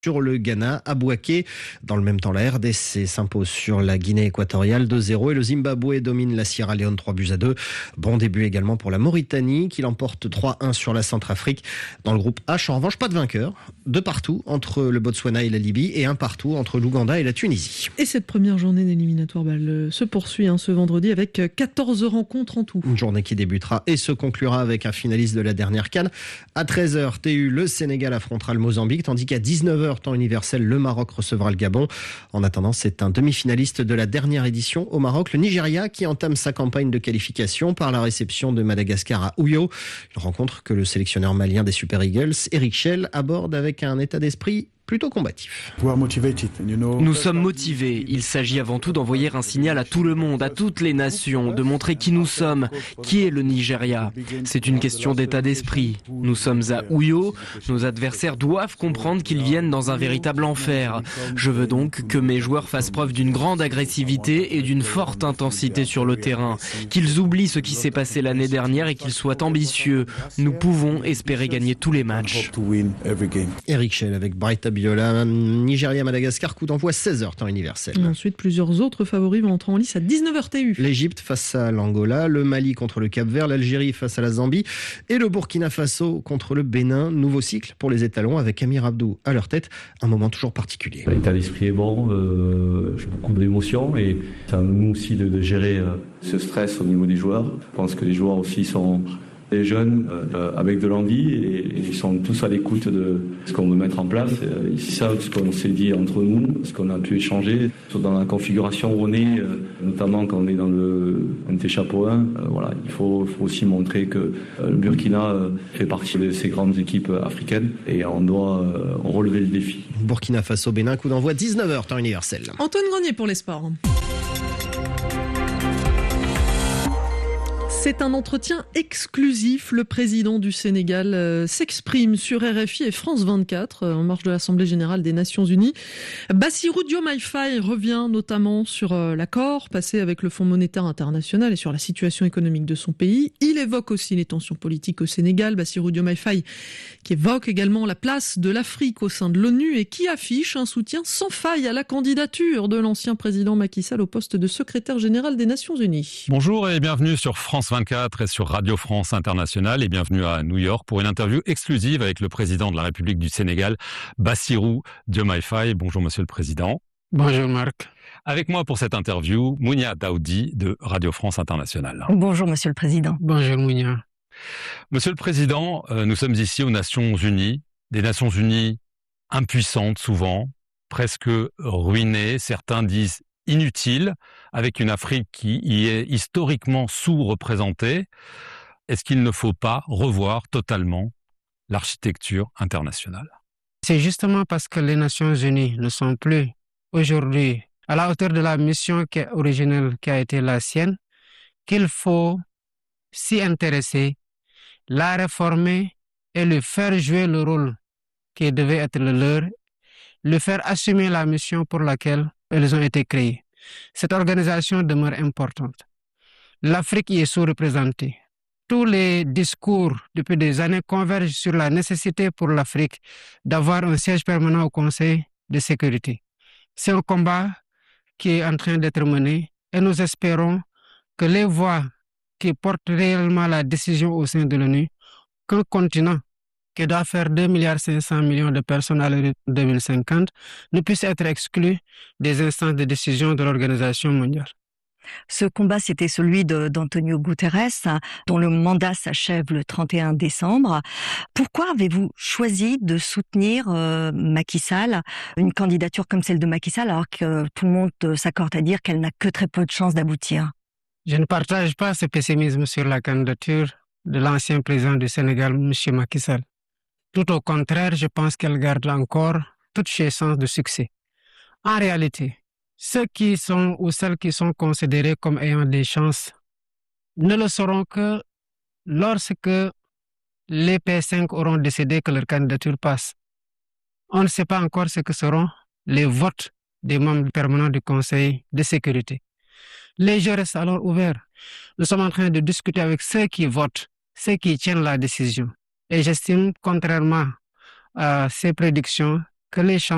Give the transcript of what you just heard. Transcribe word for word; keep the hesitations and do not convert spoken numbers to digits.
sur le Ghana à Bouaké. Dans le même temps, la R D C s'impose sur la Guinée équatoriale deux zéro et le Zimbabwe domine la Sierra Leone trois buts à deux. Bon début également pour la Mauritanie qui l'emporte trois un sur la Centrafrique. Dans le groupe H, en revanche, pas de vainqueur. Deux partout entre le Botswana et la Libye et un partout entre l'Ouganda et la Tunisie. Et cette première journée d'éliminatoire bah, le, se poursuit hein, ce vendredi avec quatorze rencontres en tout. Une journée qui débutera et se conclura avec un finaliste de la dernière CAN. À treize heures, T U, le Sénégal affrontera le Mozambique, tandis qu'à dix-neuf heures, temps universel, le Maroc recevra le Gabon. En attendant, c'est un demi-finaliste de la dernière édition au Maroc, le Nigeria, qui entame sa campagne de qualification par la réception de Madagascar à Ouyo. Une rencontre que le sélectionneur malien des Super Eagles, Eric Schell, aborde avec un état d'esprit plutôt combatif. Nous sommes motivés. Il s'agit avant tout d'envoyer un signal à tout le monde, à toutes les nations, de montrer qui nous sommes, qui est le Nigeria. C'est une question d'état d'esprit. Nous sommes à Ouyo. Nos adversaires doivent comprendre qu'ils viennent dans un véritable enfer. Je veux donc que mes joueurs fassent preuve d'une grande agressivité et d'une forte intensité sur le terrain. Qu'ils oublient ce qui s'est passé l'année dernière et qu'ils soient ambitieux. Nous pouvons espérer gagner tous les matchs. Eric Schell avec Bright Abiola, Nigeria-Madagascar, coup d'envoi seize heures temps universel. Et ensuite, plusieurs autres favoris vont entrer en lice à dix-neuf heures T U. L'Égypte face à l'Angola, le Mali contre le Cap-Vert, l'Algérie face à la Zambie et le Burkina Faso contre le Bénin. Nouveau cycle pour les étalons avec Amir Abdou à leur tête. Un moment toujours particulier. L'état d'esprit est bon, euh, j'ai beaucoup d'émotions et c'est à nous aussi de, de gérer euh, ce stress au niveau des joueurs. Je pense que les joueurs aussi sont des jeunes euh, avec de l'envie et, et ils sont tous à l'écoute de ce qu'on veut mettre en place. Euh, ils savent ce qu'on s'est dit entre nous, ce qu'on a pu échanger. Dans la configuration où on est, euh, notamment quand on est dans le N T Chapeau un, euh, voilà, il faut, faut aussi montrer que euh, le Burkina euh, fait partie de ces grandes équipes africaines et on doit euh, relever le défi. Burkina Faso, Bénin, coup d'envoi dix-neuf heures temps universel. Antoine Grenier pour les sports. C'est un entretien exclusif. Le président du Sénégal euh, s'exprime sur R F I et France vingt-quatre euh, en marge de l'Assemblée générale des Nations Unies. Bassirou Diomaye Faye revient notamment sur euh, l'accord passé avec le Fonds monétaire international et sur la situation économique de son pays. Il évoque aussi les tensions politiques au Sénégal. Bassirou Diomaye Faye qui évoque également la place de l'Afrique au sein de l'ONU et qui affiche un soutien sans faille à la candidature de l'ancien président Macky Sall au poste de secrétaire général des Nations Unies. Bonjour et bienvenue sur France vingt-quatre et sur Radio France Internationale et bienvenue à New York pour une interview exclusive avec le président de la République du Sénégal, Bassirou Diomaye Faye. Bonjour Monsieur le Président. Bonjour Marc. Avec moi pour cette interview, Mounia Daoudi de Radio France Internationale. Bonjour Monsieur le Président. Bonjour Mounia. Monsieur le Président, nous sommes ici aux Nations Unies, des Nations Unies impuissantes souvent, presque ruinées, certains disent inutile, avec une Afrique qui y est historiquement sous-représentée. Est-ce qu'il ne faut pas revoir totalement l'architecture internationale? C'est justement parce que les Nations Unies ne sont plus aujourd'hui à la hauteur de la mission qui est originelle, qui a été la sienne, qu'il faut s'y intéresser, la réformer et lui faire jouer le rôle qui devait être le leur, lui faire assumer la mission pour laquelle elles ont été créées. Cette organisation demeure importante. L'Afrique y est sous-représentée. Tous les discours depuis des années convergent sur la nécessité pour l'Afrique d'avoir un siège permanent au Conseil de sécurité. C'est un combat qui est en train d'être mené et nous espérons que les voix qui portent réellement la décision au sein de l'ONU, qu'un continent qui doit faire deux virgule cinq milliards de personnes à l'année deux mille cinquante, ne puisse être exclu des instances de décision de l'Organisation mondiale. Ce combat, c'était celui de, d'Antonio Guterres, dont le mandat s'achève le trente et un décembre. Pourquoi avez-vous choisi de soutenir euh, Macky Sall, une candidature comme celle de Macky Sall, alors que tout le monde s'accorde à dire qu'elle n'a que très peu de chances d'aboutir? Je ne partage pas ce pessimisme sur la candidature de l'ancien président du Sénégal, M. Macky Sall. Tout au contraire, je pense qu'elle garde encore toutes ses chances de succès. En réalité, ceux qui sont ou celles qui sont considérés comme ayant des chances ne le seront que lorsque les P cinq auront décidé que leur candidature passe. On ne sait pas encore ce que seront les votes des membres permanents du Conseil de sécurité. Les jeux restent alors ouverts. Nous sommes en train de discuter avec ceux qui votent, ceux qui tiennent la décision. Et j'estime, contrairement à ces prédictions, que les chances